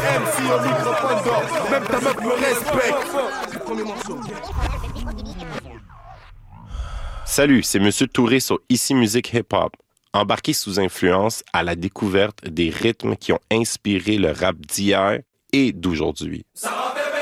MC au microphone d'or, même ta meuf me respecte. Salut, c'est Monsieur Touré sur Ici Musique Hip Hop. Embarqué sous influence à la découverte des rythmes qui ont inspiré le rap d'hier et d'aujourd'hui.